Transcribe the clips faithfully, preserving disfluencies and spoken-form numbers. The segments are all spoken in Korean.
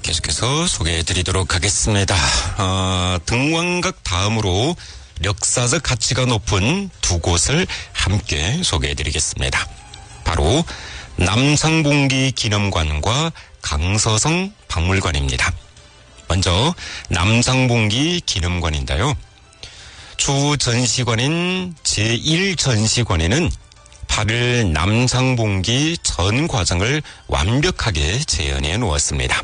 계속해서 소개해드리도록 하겠습니다. 어, 등왕각 다음으로 역사적 가치가 높은 두 곳을 함께 소개해드리겠습니다. 바로 남상봉기 기념관과 강서성 박물관입니다. 먼저 남상봉기 기념관인데요. 주 전시관인 제일 전시관에는 팔일 남상봉기 전 과정을 완벽하게 재현해 놓았습니다.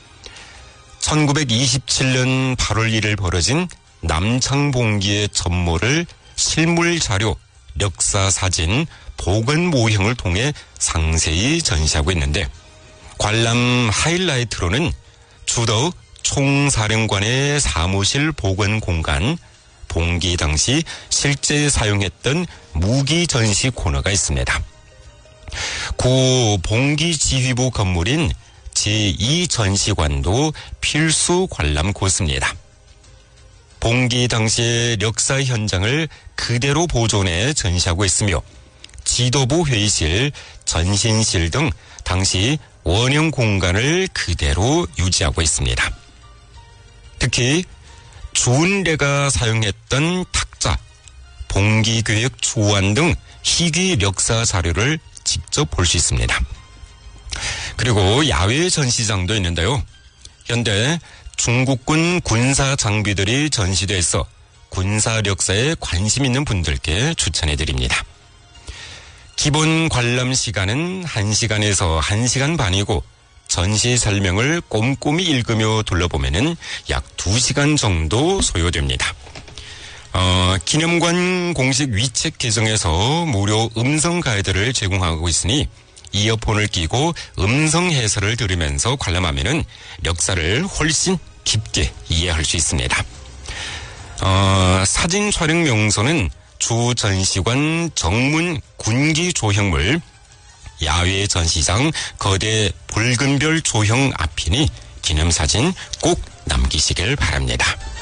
천구백이십칠 년 팔월 일일 벌어진 남상봉기의 전모를 실물 자료, 역사 사진, 복원 모형을 통해 상세히 전시하고 있는데, 관람 하이라이트로는 주덕 총사령관의 사무실 복원 공간, 봉기 당시 실제 사용했던 무기 전시 코너가 있습니다. 구 봉기 지휘부 건물인 제이 전시관도 필수 관람 코스입니다. 봉기 당시의 역사 현장을 그대로 보존해 전시하고 있으며 지도부 회의실, 전신실 등 당시 원형 공간을 그대로 유지하고 있습니다. 특히 주은래가 사용했던 탁자, 봉기교육 주안 등 희귀 역사 자료를 직접 볼 수 있습니다. 그리고 야외 전시장도 있는데요. 현대 중국군 군사 장비들이 전시돼 있어 군사 역사에 관심 있는 분들께 추천해드립니다. 기본 관람 시간은 한 시간에서 한 시간 반이고 전시 설명을 꼼꼼히 읽으며 둘러보면은 약 두 시간 정도 소요됩니다. 어, 기념관 공식 위챗 계정에서 무료 음성 가이드를 제공하고 있으니 이어폰을 끼고 음성 해설을 들으면서 관람하면은 역사를 훨씬 깊게 이해할 수 있습니다. 어, 사진 촬영 명소는 주 전시관 정문 군기 조형물, 야외 전시장 거대 붉은별 조형 앞이니 기념사진 꼭 남기시길 바랍니다.